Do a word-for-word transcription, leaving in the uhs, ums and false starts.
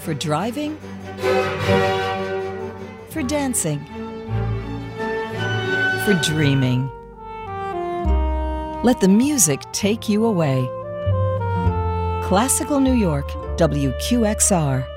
For driving? For dancing? For dreaming? Let the music take you away. Classical New York, W Q X R.